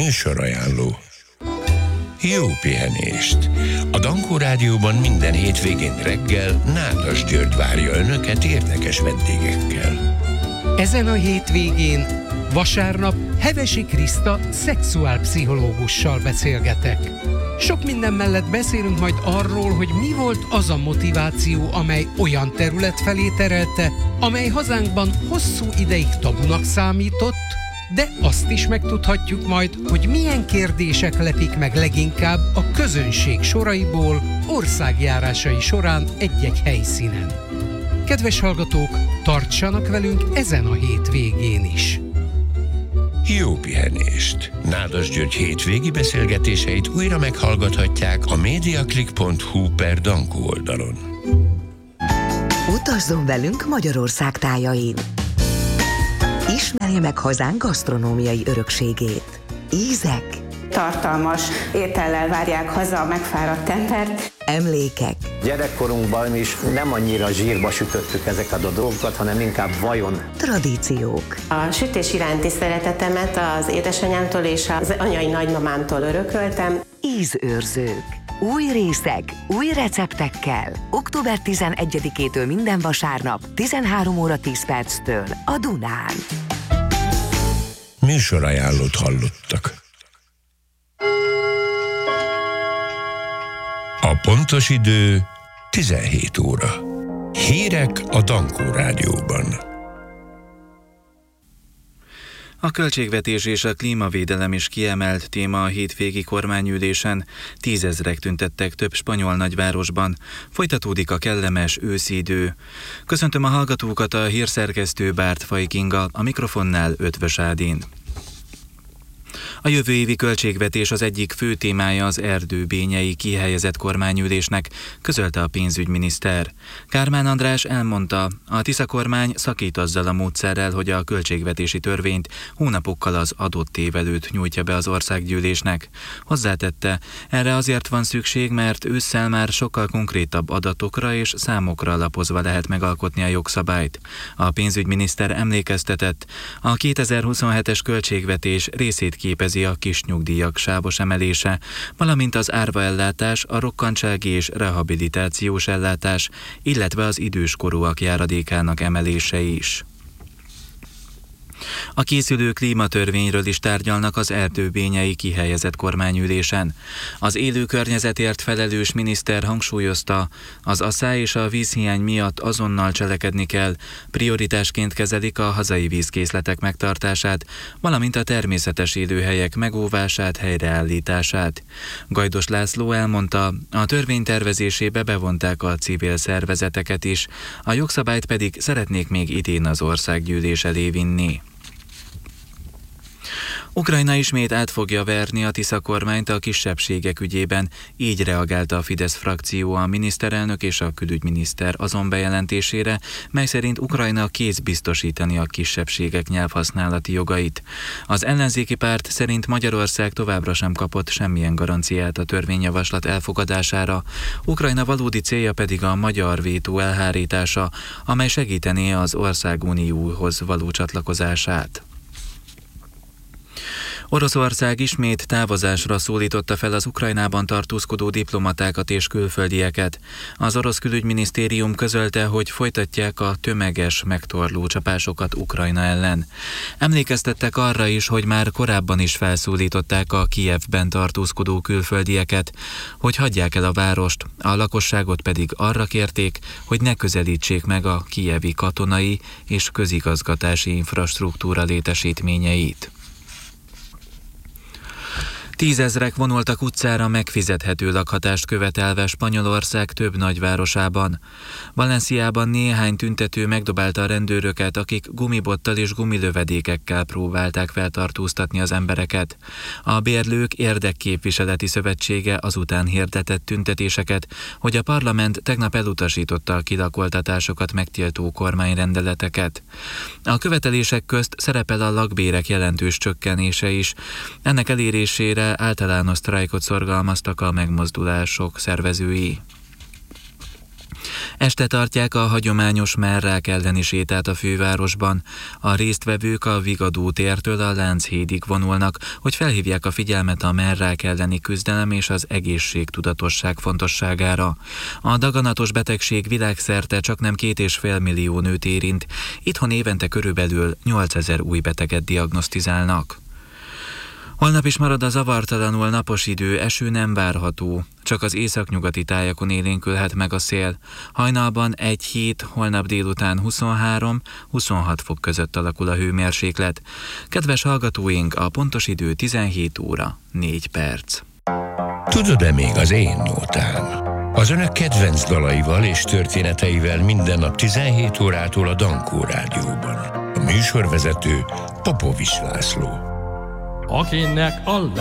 Műsorajánló. Jó pihenést! A Dankó Rádióban minden hétvégén reggel Nádas György várja Önöket érdekes vendégekkel. Ezen a hétvégén vasárnap Hevesi Kriszta szexuálpszichológussal beszélgetek. Sok minden mellett beszélünk majd arról, hogy mi volt az a motiváció, amely olyan terület felé terelte, amely hazánkban hosszú ideig tabunak számított, de azt is megtudhatjuk majd, hogy milyen kérdések lepik meg leginkább a közönség soraiból országjárásai során egy-egy helyszínen. Kedves hallgatók, tartsanak velünk ezen a hétvégén is! Jó pihenést! Nádas György hétvégi beszélgetéseit újra meghallgathatják a mediaclick.hu/Dankó oldalon. Utazzon velünk Magyarország tájain! Ismerje meg hazánk gasztronómiai örökségét. Ízek, tartalmas étellel várják haza a megfáradt embert. Emlékek. Gyerekkorunkban is nem annyira zsírba sütöttük ezeket a dolgokat, hanem inkább vajon. Tradíciók. A sütés iránti szeretetemet az édesanyámtól és az anyai nagymamámtól örököltem. Ízőrzők. Új részek, új receptekkel. Október 11-től minden vasárnap 13:10 a Dunán. Műsorajánlót hallottak. A pontos idő 17 óra. Hírek a Dankó Rádióban. A költségvetés és a klímavédelem is kiemelt téma a hétvégi kormányülésen. 10 000-ek tüntettek több spanyol nagyvárosban. Folytatódik a kellemes őszi idő. Köszöntöm a hallgatókat, a hírszerkesztő Bártfai Kinga, a mikrofonnál Ötvös Ádin. A jövő évi költségvetés az egyik fő témája az erdőbényei kihelyezett kormányülésnek, közölte a pénzügyminiszter. Kármán András elmondta, a Tisza kormány szakít azzal a módszerrel, hogy a költségvetési törvényt hónapokkal az adott év előtt nyújtja be az országgyűlésnek. Hozzátette, erre azért van szükség, mert ősszel már sokkal konkrétabb adatokra és számokra alapozva lehet megalkotni a jogszabályt. A pénzügyminiszter emlékeztetett, a 2027-es költségvetés részét képezi a kis nyugdíjak sávos emelése, valamint az árvaellátás, a rokkantsági és rehabilitációs ellátás, illetve az időskorúak járadékának emelése is. A készülő klímatörvényről is tárgyalnak az erdőbényei kihelyezett kormányülésen. Az élő környezetért felelős miniszter hangsúlyozta, az asszály és a vízhiány miatt azonnal cselekedni kell, prioritásként kezelik a hazai vízkészletek megtartását, valamint a természetes élőhelyek megóvását, helyreállítását. Gajdos László elmondta, a törvény tervezésébe bevonták a civil szervezeteket is, a jogszabályt pedig szeretnék még idén az országgyűlés elé vinni. Ukrajna ismét át fogja verni a Tisza kormányt a kisebbségek ügyében, így reagált a Fidesz frakció a miniszterelnök és a külügyminiszter azon bejelentésére, mely szerint Ukrajna kész biztosítani a kisebbségek nyelvhasználati jogait. Az ellenzéki párt szerint Magyarország továbbra sem kapott semmilyen garanciát a törvényjavaslat elfogadására, Ukrajna valódi célja pedig a magyar vétó elhárítása, amely segítené az ország unióhoz való csatlakozását. Oroszország ismét távozásra szólította fel az Ukrajnában tartózkodó diplomatákat és külföldieket. Az orosz külügyminisztérium közölte, hogy folytatják a tömeges megtorló csapásokat Ukrajna ellen. Emlékeztettek arra is, hogy már korábban is felszólították a Kijevben tartózkodó külföldieket, hogy hagyják el a várost, a lakosságot pedig arra kérték, hogy ne közelítsék meg a kijevi katonai és közigazgatási infrastruktúra létesítményeit. 10 000-ek vonultak utcára megfizethető lakhatást követelve Spanyolország több nagyvárosában. Valenciában néhány tüntető megdobálta a rendőröket, akik gumibottal és gumilövedékekkel próbálták feltartóztatni az embereket. A Bérlők Érdekképviseleti Szövetsége azután hirdetett tüntetéseket, hogy a parlament tegnap elutasította a kilakoltatásokat megtiltó kormányrendeleteket. A követelések közt szerepel a lakbérek jelentős csökkenése is. Ennek elérésére általános sztrájkot szorgalmaztak a megmozdulások szervezői. Este tartják a hagyományos merrák elleni sétát a fővárosban. A résztvevők a Vigadó tértől a Lánchídig vonulnak, hogy felhívják a figyelmet a merrák elleni küzdelem és az egészségtudatosság fontosságára. A daganatos betegség világszerte csaknem 2,5 millió nőt érint, itthon évente körülbelül 8000 új beteget diagnosztizálnak. Holnap is marad a zavartalanul napos idő, eső nem várható, csak az északnyugati tájakon élénkülhet meg a szél. Hajnalban 1-7, holnap délután 23-26 fok között alakul a hőmérséklet. Kedves hallgatóink, a pontos idő 17 óra 4 perc. Tudod-e még az én nótám? Az önök kedvenc dalaival és történeteivel minden nap 17 órától a Dankó Rádióban. A műsorvezető Popovics László. Akinek a